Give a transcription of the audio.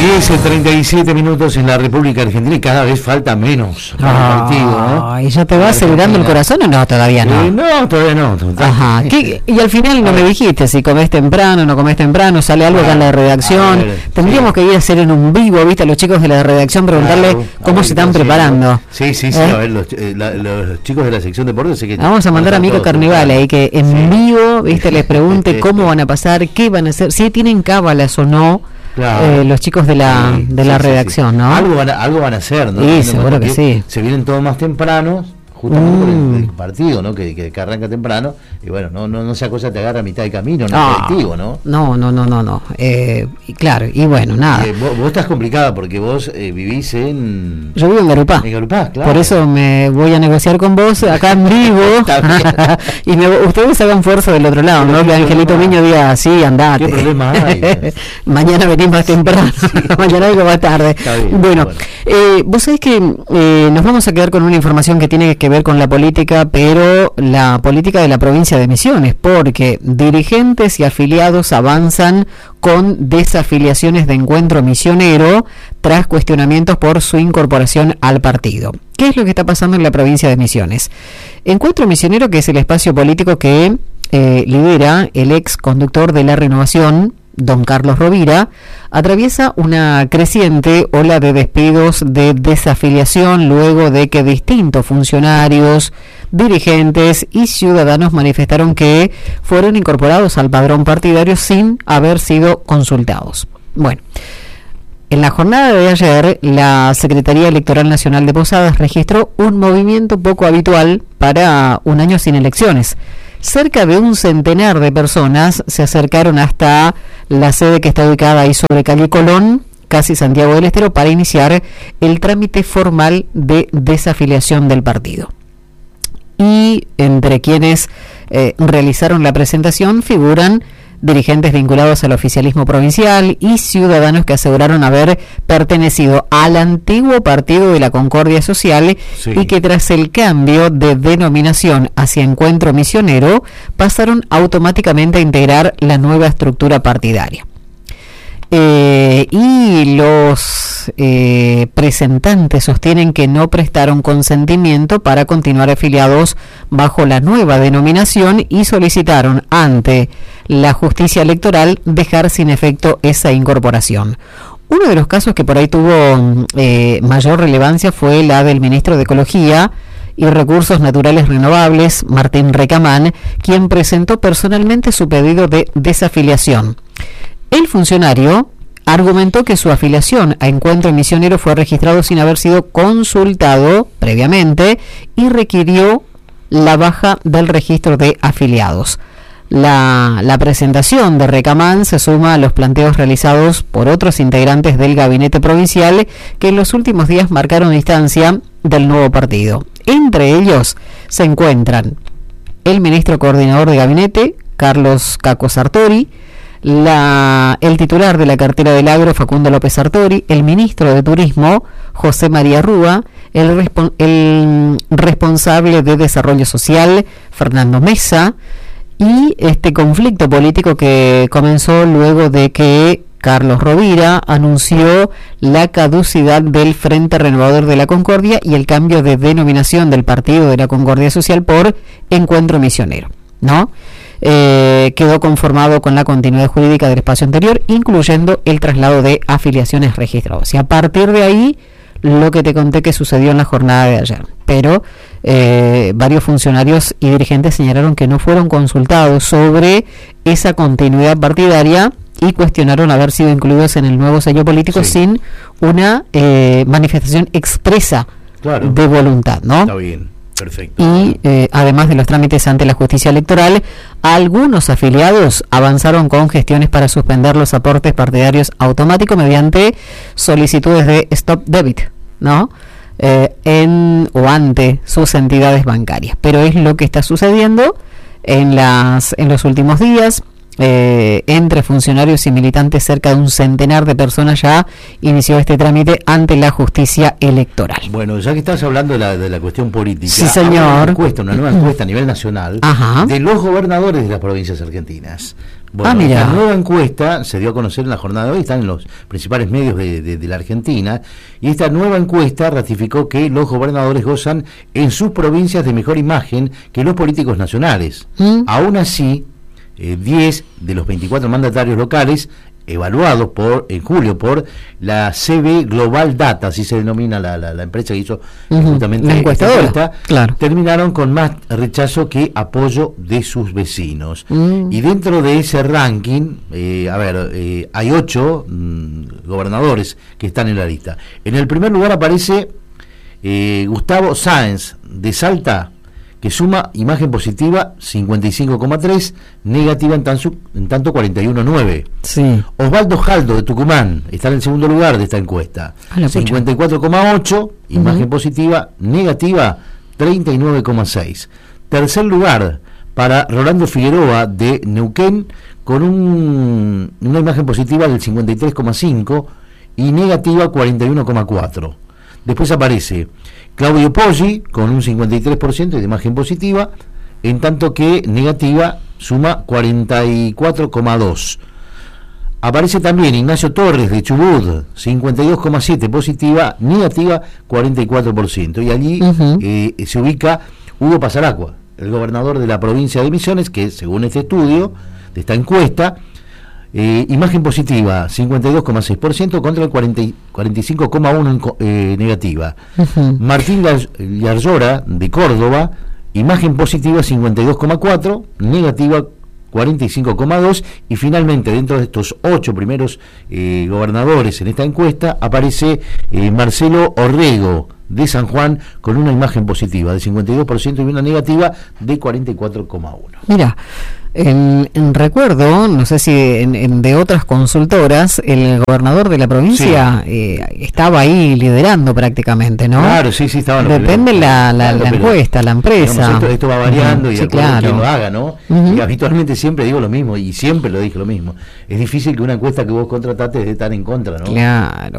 10:37 en la República Argentina y cada vez falta menos para el partido, ¿no? ¿Y ya te va acelerando el corazón o no? Todavía no. No, todavía no. Ajá. Y al final no me dijiste si comés temprano, no comés temprano, sale algo acá en la redacción. Tendríamos que ir a hacer en un vivo, ¿viste? A los chicos de la redacción preguntarle cómo se están preparando. Sí. A ver, los chicos de la sección de deportes sé que vamos a mandar a Mico Carnival ahí que en vivo, ¿viste? Les pregunte cómo van a pasar, qué van a hacer, si tienen cábalas o no. Claro. Los chicos de la redacción, ¿no? Algo van a hacer, ¿no? Sí, seguro que sí. Se vienen todos más tempranos, justamente por el partido, ¿no? Que arranca temprano, y bueno, no sea cosa te agarra a mitad de camino, colectivo, ¿no? No. Y claro, y bueno, nada. Vos estás complicada porque vos vivís en... Yo vivo en Garupá. En Garupá, claro. Por eso me voy a negociar con vos acá en vivo. Y ustedes hagan fuerza del otro lado, ¿no? Que Angelito Miño diga, así, andate. ¿Qué problema hay? Mañana venís más temprano, mañana vengo más tarde. Bueno, vos sabés que nos vamos a quedar con una información que tiene que ver con la política, pero la política de la provincia de Misiones, porque dirigentes y afiliados avanzan con desafiliaciones de Encuentro Misionero tras cuestionamientos por su incorporación al partido. ¿Qué es lo que está pasando en la provincia de Misiones? Encuentro Misionero, que es el espacio político que lidera el ex conductor de La Renovación, don Carlos Rovira, atraviesa una creciente ola de despidos de desafiliación luego de que distintos funcionarios, dirigentes y ciudadanos manifestaron que fueron incorporados al padrón partidario sin haber sido consultados. Bueno, en la jornada de ayer, la Secretaría Electoral Nacional de Posadas registró un movimiento poco habitual para un año sin elecciones. Cerca de un centenar de personas se acercaron hasta la sede que está ubicada ahí sobre calle Colón, casi Santiago del Estero, para iniciar el trámite formal de desafiliación del partido. Y entre quienes realizaron la presentación figuran dirigentes vinculados al oficialismo provincial y ciudadanos que aseguraron haber pertenecido al antiguo Partido de la Concordia Social y que tras el cambio de denominación hacia Encuentro Misionero pasaron automáticamente a integrar la nueva estructura partidaria. Y los presentantes sostienen que no prestaron consentimiento para continuar afiliados bajo la nueva denominación y solicitaron ante la justicia electoral dejar sin efecto esa incorporación. Uno de los casos que por ahí tuvo mayor relevancia fue la del ministro de Ecología y Recursos Naturales Renovables, Martín Recamán, quien presentó personalmente su pedido de desafiliación. El funcionario argumentó que su afiliación a Encuentro Misionero fue registrado sin haber sido consultado previamente y requirió la baja del registro de afiliados. La presentación de Recamán se suma a los planteos realizados por otros integrantes del gabinete provincial que en los últimos días marcaron distancia del nuevo partido. Entre ellos se encuentran el ministro coordinador de gabinete, Carlos Caco Sartori, el titular de la cartera del Agro, Facundo López Sartori, el ministro de Turismo, José María Rúa, el responsable de Desarrollo Social, Fernando Mesa, y este conflicto político que comenzó luego de que Carlos Rovira anunció la caducidad del Frente Renovador de la Concordia y el cambio de denominación del Partido de la Concordia Social por Encuentro Misionero, ¿no? Quedó conformado con la continuidad jurídica del espacio anterior, incluyendo el traslado de afiliaciones registradas. Y a partir de ahí, lo que te conté que sucedió en la jornada de ayer. Pero varios funcionarios y dirigentes señalaron que no fueron consultados sobre esa continuidad partidaria y cuestionaron haber sido incluidos en el nuevo sello político sin una manifestación expresa de voluntad, ¿no? Está bien. Perfecto. Y además de los trámites ante la justicia electoral, algunos afiliados avanzaron con gestiones para suspender los aportes partidarios automáticos mediante solicitudes de stop debit, ¿no? Ante sus entidades bancarias. Pero es lo que está sucediendo en los últimos días. Entre funcionarios y militantes, cerca de un centenar de personas ya inició este trámite ante la justicia electoral. Bueno, ya que estás hablando de la cuestión política, sí, señor. Una nueva encuesta a nivel nacional de los gobernadores de las provincias argentinas. Bueno, esta nueva encuesta se dio a conocer en la jornada de hoy, está en los principales medios de la Argentina, y esta nueva encuesta ratificó que los gobernadores gozan en sus provincias de mejor imagen que los políticos nacionales. Aún así, 10 de los 24 mandatarios locales evaluados en julio por la CB Global Data, así se denomina la empresa que hizo justamente la encuestadora, claro, terminaron con más rechazo que apoyo de sus vecinos. Y dentro de ese ranking, hay 8 gobernadores que están en la lista. En el primer lugar aparece Gustavo Sáenz de Salta, que suma imagen positiva 55,3, negativa en tanto 41,9. Sí. Osvaldo Jaldo de Tucumán está en el segundo lugar de esta encuesta, 54,8, imagen positiva, negativa 39,6. Tercer lugar para Rolando Figueroa de Neuquén, con una imagen positiva del 53,5 y negativa 41,4. Después aparece Claudio Poggi con un 53% de imagen positiva, en tanto que negativa suma 44,2. Aparece también Ignacio Torres de Chubut, 52,7 positiva, negativa 44%. Y allí se ubica Hugo Pasaracua, el gobernador de la provincia de Misiones, que según este estudio, de esta encuesta, imagen positiva 52,6% contra el 45,1% negativa. Martín Yarzora de Córdoba, imagen positiva 52,4%, negativa 45,2%, y finalmente dentro de estos 8 primeros gobernadores en esta encuesta aparece Marcelo Orrego de San Juan con una imagen positiva de 52% y una negativa de 44,1%. Mira, en recuerdo, no sé si de otras consultoras, el gobernador de la provincia estaba ahí liderando prácticamente, ¿no? Claro, sí, estaba. Depende la encuesta, la empresa. Digamos, esto va variando y de acuerdo a quien lo haga, ¿no? Y habitualmente siempre digo lo mismo, y siempre lo dije lo mismo. Es difícil que una encuesta que vos contrataste esté tan en contra, ¿no? Claro.